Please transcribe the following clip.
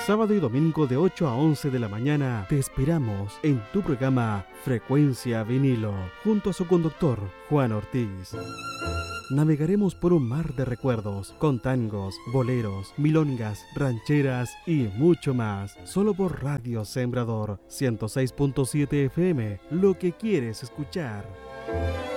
sábado y domingo de 8 a 11 de la mañana te esperamos en tu programa Frecuencia Vinilo, junto a su conductor, Juan Ortiz. Navegaremos por un mar de recuerdos, con tangos, boleros, milongas, rancheras y mucho más. Solo por Radio Sembrador 106.7 FM, lo que quieres escuchar.